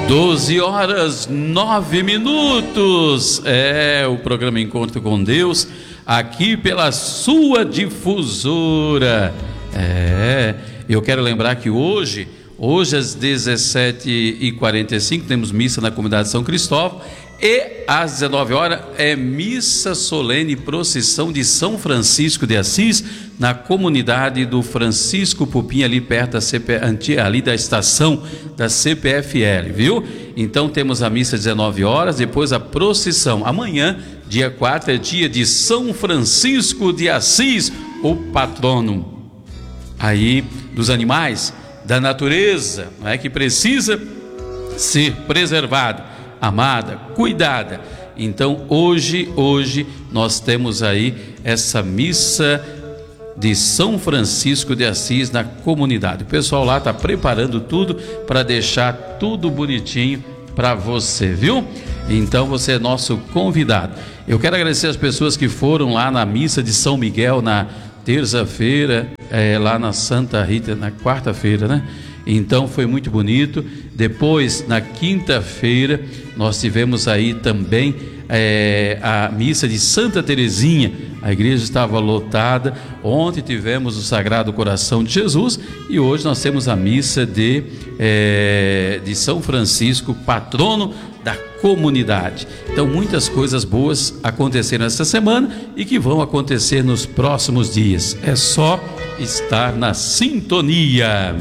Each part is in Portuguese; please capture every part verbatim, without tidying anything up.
doze horas, nove minutos. É o programa Encontro com Deus, aqui pela sua difusora. É, eu quero lembrar que hoje, hoje às dezessete e quarenta e cinco, temos missa na comunidade São Cristóvão. E às dezenove horas é missa solene, procissão de São Francisco de Assis, na comunidade do Francisco Pupim, ali perto da C P, ali da estação da C P F L, viu? Então temos a missa às dezenove horas, depois a procissão. Amanhã, dia quatro, é dia de São Francisco de Assis, o patrono aí dos animais, da natureza, não é, que precisa ser preservado, amada, cuidada. Então hoje, hoje nós temos aí essa missa de São Francisco de Assis na comunidade. O pessoal lá está preparando tudo para deixar tudo bonitinho para você, viu? Então você é nosso convidado. Eu quero agradecer as pessoas que foram lá na missa de São Miguel na terça-feira, é, lá na Santa Rita, na quarta-feira, né? Então foi muito bonito. Depois, na quinta-feira, nós tivemos aí também é, a missa de Santa Terezinha. A igreja estava lotada. Ontem tivemos o Sagrado Coração de Jesus e hoje nós temos a missa de, é, de São Francisco, patrono da comunidade. Então muitas coisas boas aconteceram essa semana e que vão acontecer nos próximos dias. É só estar na sintonia.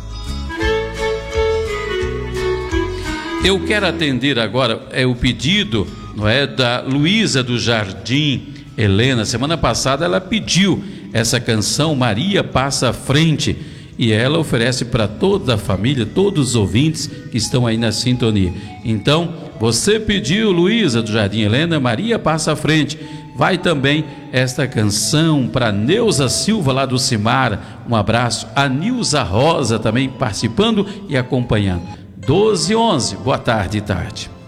Eu quero atender agora é o pedido, não é, da Luísa do Jardim Helena. Semana passada ela pediu essa canção Maria Passa à Frente e ela oferece para toda a família, todos os ouvintes que estão aí na sintonia. Então, você pediu, Luísa do Jardim Helena, Maria Passa à Frente. Vai também esta canção para Neuza Silva lá do Cimar. Um abraço. A Nilza Rosa também participando e acompanhando. doze e onze, boa tarde, tarde.